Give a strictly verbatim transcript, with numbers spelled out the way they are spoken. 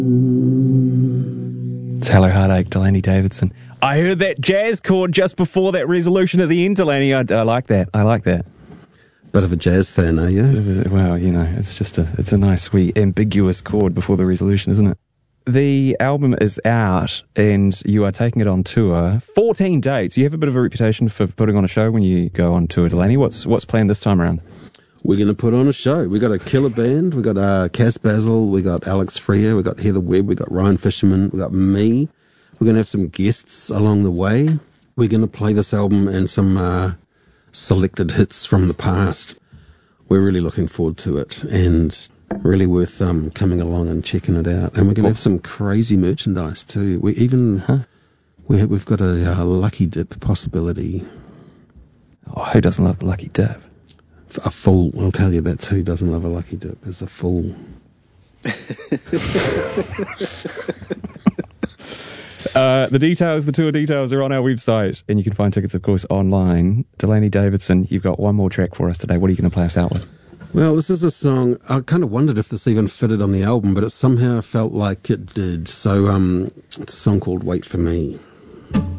It's Hello Heartache, Delaney Davidson. I heard that jazz chord just before that resolution at the end, Delaney. I, I like that. I like that. Bit of a jazz fan, are you? Well, you know, it's just a, it's a nice, sweet, ambiguous chord before the resolution, isn't it? The album is out and you are taking it on tour. fourteen dates. You have a bit of a reputation for putting on a show when you go on tour, Delaney. What's what's planned this time around? We're going to put on a show. We got a killer band. We got uh, Cass Basil. We got Alex Freer. We got Heather Webb. We got Ryan Fisherman. We got me. We're going to have some guests along the way. We're going to play this album and some uh, selected hits from the past. We're really looking forward to it and really worth um, coming along and checking it out. And we're going to have some crazy merchandise too. We even huh? we have, we've got a uh, Lucky Dip possibility. Oh, who doesn't love a Lucky Dip? A fool, I'll tell you, that's who doesn't love a Lucky Dip, is a fool. uh, the details, the tour details are on our website, and you can find tickets, of course, online. Delaney Davidson, you've got one more track for us today. What are you going to play us out with? Well, this is a song, I kind of wondered if this even fitted on the album, but it somehow felt like it did. So um, it's a song called Wait For Me.